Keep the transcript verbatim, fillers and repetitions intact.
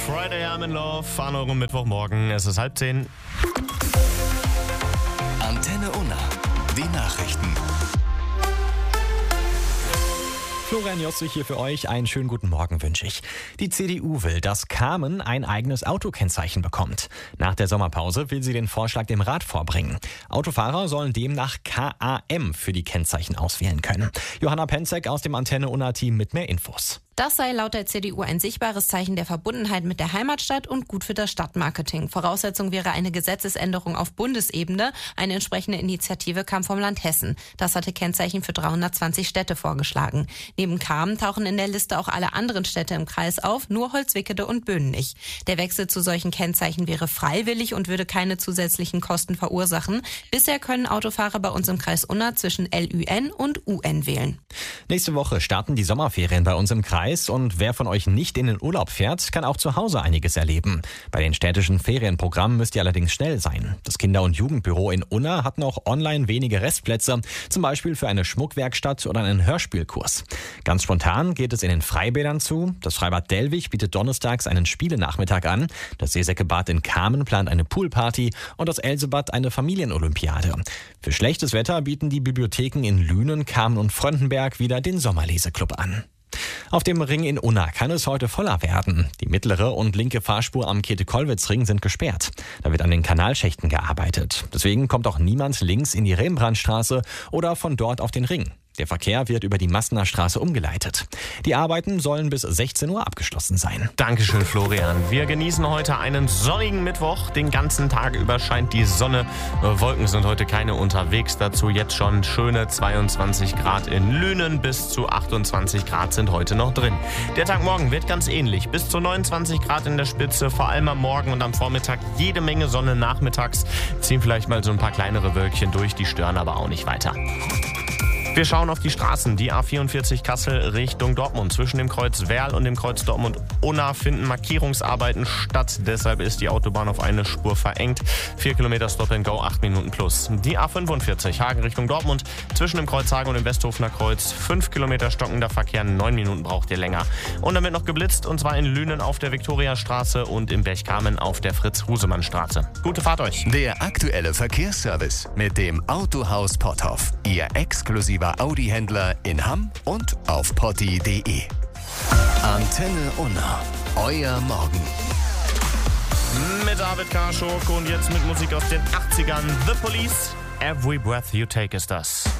Friday I'm in Love an eurem Mittwochmorgen. Es ist halb zehn. Antenne Unna, die Nachrichten. Florian Jossig hier für euch. Einen schönen guten Morgen wünsche ich. Die C D U will, dass Carmen ein eigenes Autokennzeichen bekommt. Nach der Sommerpause will sie den Vorschlag dem Rat vorbringen. Autofahrer sollen demnach K A M für die Kennzeichen auswählen können. Johanna Penzek aus dem Antenne Unna-Team mit mehr Infos. Das sei laut der C D U ein sichtbares Zeichen der Verbundenheit mit der Heimatstadt und gut für das Stadtmarketing. Voraussetzung wäre eine Gesetzesänderung auf Bundesebene. Eine entsprechende Initiative kam vom Land Hessen. Das hatte Kennzeichen für dreihundertzwanzig Städte vorgeschlagen. Neben Carmen tauchen in der Liste auch alle anderen Städte im Kreis auf, nur Holzwickede und Böhnen nicht. Der Wechsel zu solchen Kennzeichen wäre freiwillig und würde keine zusätzlichen Kosten verursachen. Bisher können Autofahrer bei uns im Kreis Unna zwischen L Ü N und U N wählen. Nächste Woche starten die Sommerferien bei uns im Kreis. Und wer von euch nicht in den Urlaub fährt, kann auch zu Hause einiges erleben. Bei den städtischen Ferienprogrammen müsst ihr allerdings schnell sein. Das Kinder- und Jugendbüro in Unna hat noch online wenige Restplätze, zum Beispiel für eine Schmuckwerkstatt oder einen Hörspielkurs. Ganz spontan geht es in den Freibädern zu. Das Freibad Dellwig bietet donnerstags einen Spielenachmittag an. Das Seesäckebad in Kamen plant eine Poolparty und das Elsebad eine Familienolympiade. Für schlechtes Wetter bieten die Bibliotheken in Lünen, Kamen und Fröndenberg wieder den Sommerleseklub an. Auf dem Ring in Unna kann es heute voller werden. Die mittlere und linke Fahrspur am Käthe-Kollwitz-Ring sind gesperrt. Da wird an den Kanalschächten gearbeitet. Deswegen kommt auch niemand links in die Rembrandtstraße oder von dort auf den Ring. Der Verkehr wird über die Massener Straße umgeleitet. Die Arbeiten sollen bis sechzehn Uhr abgeschlossen sein. Dankeschön, Florian. Wir genießen heute einen sonnigen Mittwoch. Den ganzen Tag über scheint die Sonne. Wolken sind heute keine unterwegs. Dazu jetzt schon schöne zweiundzwanzig Grad in Lünen. Bis zu achtundzwanzig Grad sind heute noch drin. Der Tag morgen wird ganz ähnlich. Bis zu neunundzwanzig Grad in der Spitze. Vor allem am Morgen und am Vormittag jede Menge Sonne. Nachmittags ziehen vielleicht mal so ein paar kleinere Wölkchen durch. Die stören aber auch nicht weiter. Wir schauen auf die Straßen. Die A vierundvierzig Kassel Richtung Dortmund. Zwischen dem Kreuz Werl und dem Kreuz Dortmund-Unna finden Markierungsarbeiten statt. Deshalb ist die Autobahn auf eine Spur verengt. Vier Kilometer Stop and Go, acht Minuten plus. Die A fünfundvierzig Hagen Richtung Dortmund. Zwischen dem Kreuz Hagen und dem Westhofener Kreuz. Fünf Kilometer stockender Verkehr, neun Minuten braucht ihr länger. Und dann wird noch geblitzt, und zwar in Lünen auf der Viktoriastraße und in Berchtesgaden auf der Fritz-Husemann-Straße. Gute Fahrt euch. Der aktuelle Verkehrsservice mit dem Autohaus Potthoff. Ihr exklusiver Audi-Händler in Hamm und auf potti punkt de. Antenne Unna. Euer Morgen. Mit David Karschuk und jetzt mit Musik aus den achtzigern. The Police. Every Breath You Take ist das.